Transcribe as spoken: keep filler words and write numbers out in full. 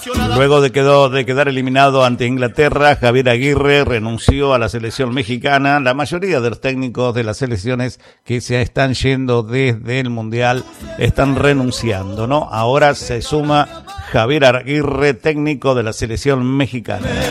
Luego de, quedó, de quedar eliminado ante Inglaterra, Javier Aguirre renunció a la selección mexicana. La mayoría de los técnicos de las selecciones que se están yendo desde el Mundial están renunciando, ¿no? Ahora se suma Javier Aguirre, técnico de la selección mexicana.